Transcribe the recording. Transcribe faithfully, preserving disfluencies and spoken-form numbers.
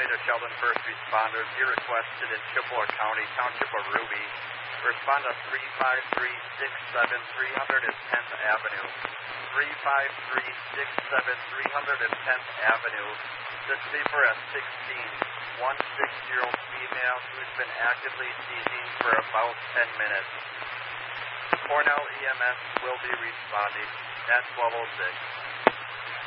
County to Sheldon First Responders. Be requested in Chippewa County, Township of Ruby. Respond to three five three six seven three hundred tenth Avenue. three five three six seven three hundred tenth Avenue. This will be for a sixteen, one six-year-old female who's been actively seizing for about ten minutes. Cornell E M S will be responding at twelve oh six.